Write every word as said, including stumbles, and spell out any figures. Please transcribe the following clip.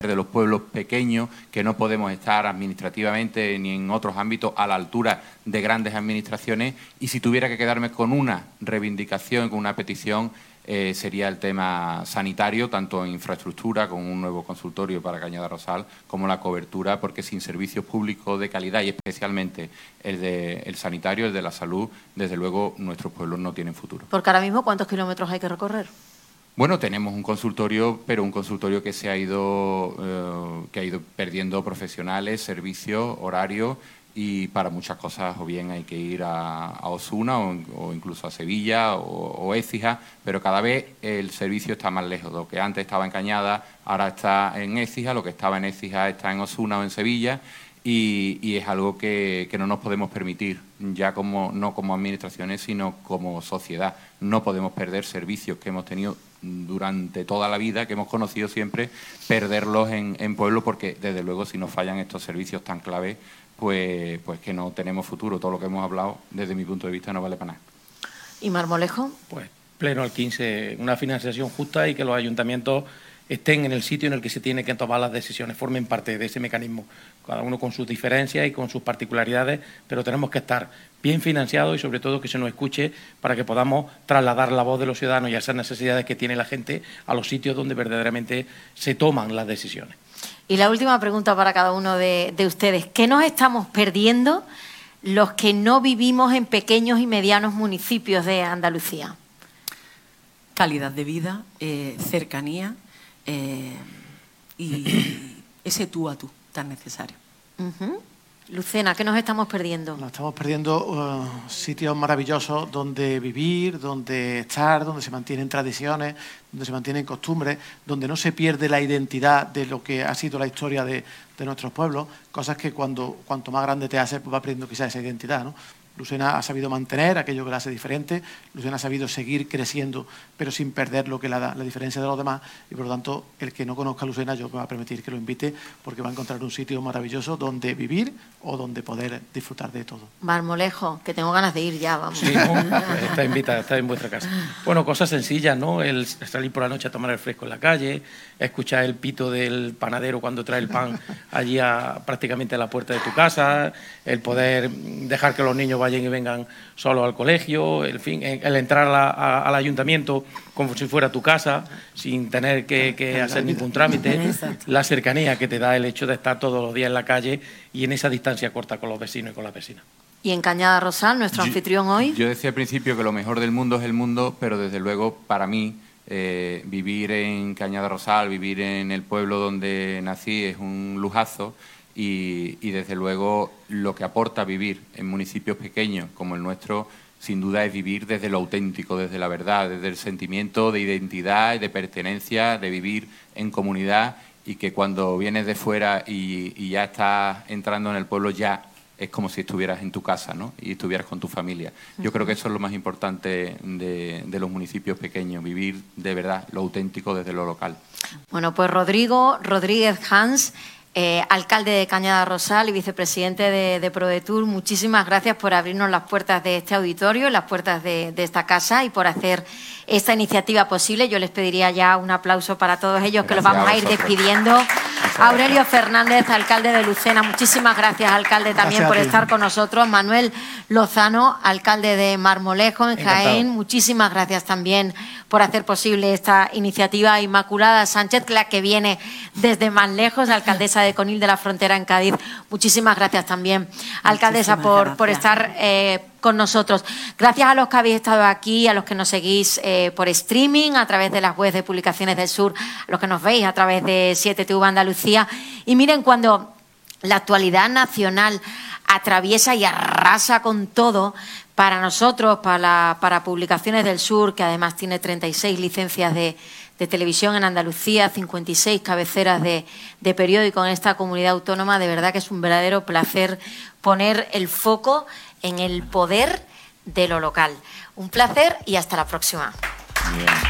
de los pueblos pequeños, que no podemos estar administrativamente ni en otros ámbitos a la altura de grandes administraciones, y si tuviera que quedarme con una reivindicación, con una petición, eh, sería el tema sanitario, tanto en infraestructura, con un nuevo consultorio para Cañada Rosal, como la cobertura, porque sin servicios públicos de calidad, y especialmente el, de, el sanitario, el de la salud, desde luego nuestros pueblos no tienen futuro. Porque ahora mismo, ¿cuántos kilómetros hay que recorrer? Bueno, tenemos un consultorio, pero un consultorio que se ha ido, eh, que ha ido perdiendo profesionales, servicios, horarios, y para muchas cosas o bien hay que ir a, a Osuna o, o incluso a Sevilla o, o Écija, pero cada vez el servicio está más lejos. Lo que antes estaba en Cañada, ahora está en Écija, lo que estaba en Écija está en Osuna o en Sevilla, y, y es algo que, que no nos podemos permitir, ya como no como administraciones, sino como sociedad. No podemos perder servicios que hemos tenido durante toda la vida, que hemos conocido siempre, perderlos en, en pueblos, porque desde luego si nos fallan estos servicios tan claves, pues, pues que no tenemos futuro. Todo lo que hemos hablado, desde mi punto de vista, no vale para nada. ¿Y Marmolejo? Pues pleno al quince, una financiación justa y que los ayuntamientos estén en el sitio en el que se tienen que tomar las decisiones, formen parte de ese mecanismo, cada uno con sus diferencias y con sus particularidades, pero tenemos que estar bien financiados y sobre todo que se nos escuche para que podamos trasladar la voz de los ciudadanos y esas necesidades que tiene la gente a los sitios donde verdaderamente se toman las decisiones. Y la última pregunta para cada uno de, de ustedes. ¿Qué nos estamos perdiendo los que no vivimos en pequeños y medianos municipios de Andalucía? Calidad de vida, eh, cercanía eh, y ese tú a tú tan necesario. Uh-huh. Lucena, ¿qué nos estamos perdiendo? Nos estamos perdiendo uh, sitios maravillosos donde vivir, donde estar, donde se mantienen tradiciones, donde se mantienen costumbres, donde no se pierde la identidad de lo que ha sido la historia de, de nuestros pueblos, cosas que cuando cuanto más grande te haces, pues va perdiendo quizás esa identidad, ¿no? Lucena ha sabido mantener aquello que la hace diferente, Lucena ha sabido seguir creciendo, pero sin perder lo que la da la diferencia de los demás, y por lo tanto, el que no conozca a Lucena, yo me voy a permitir que lo invite, porque va a encontrar un sitio maravilloso donde vivir o donde poder disfrutar de todo. Marmolejo, que tengo ganas de ir ya, vamos. Sí, ¿no? Está invitada, está en vuestra casa. Bueno, cosas sencillas, ¿no? El salir por la noche a tomar el fresco en la calle, escuchar el pito del panadero cuando trae el pan allí a, prácticamente a la puerta de tu casa, el poder dejar que los niños vayan y vengan solos al colegio, en fin, el entrar a la, a, al ayuntamiento como si fuera tu casa, sin tener que, que hacer ningún trámite, la cercanía que te da el hecho de estar todos los días en la calle y en esa distancia corta con los vecinos y con las vecinas. Y en Cañada Rosal, nuestro yo, anfitrión hoy. Yo decía al principio que lo mejor del mundo es el mundo, pero desde luego para mí eh, vivir en Cañada Rosal, vivir en el pueblo donde nací es un lujazo. Y, y desde luego lo que aporta vivir en municipios pequeños como el nuestro, sin duda, es vivir desde lo auténtico, desde la verdad, desde el sentimiento de identidad y de pertenencia, de vivir en comunidad, y que cuando vienes de fuera y, y ya estás entrando en el pueblo, ya es como si estuvieras en tu casa, ¿no? Y estuvieras con tu familia. Yo creo que eso es lo más importante de, de los municipios pequeños, vivir de verdad lo auténtico desde lo local. Bueno, pues Rodrigo Rodríguez Hans, Eh, alcalde de Cañada Rosal y vicepresidente de, de ProDetour, muchísimas gracias por abrirnos las puertas de este auditorio, las puertas de, de esta casa, y por hacer esta iniciativa posible. Yo les pediría ya un aplauso para todos ellos, que los vamos a ir despidiendo. Aurelio Fernández, alcalde de Lucena, muchísimas gracias, alcalde, también por estar con nosotros. Manuel Lozano, alcalde de Marmolejo, en Jaén, muchísimas gracias también por hacer posible esta iniciativa. Inmaculada Sánchez, la que viene desde más lejos, alcaldesa de Conil de la Frontera en Cádiz, muchísimas gracias también, alcaldesa, por, por estar eh, con nosotros. Gracias a los que habéis estado aquí, a los que nos seguís eh, por streaming, a través de las webs de Publicaciones del Sur, a los que nos veis a través de siete T V Andalucía. Y miren, cuando la actualidad nacional atraviesa y arrasa con todo, para nosotros, para, la, para Publicaciones del Sur, que además tiene treinta y seis licencias de, de televisión en Andalucía, cincuenta y seis cabeceras de, de periódico en esta comunidad autónoma, de verdad que es un verdadero placer poner el foco en el poder de lo local. Un placer y hasta la próxima. Bien.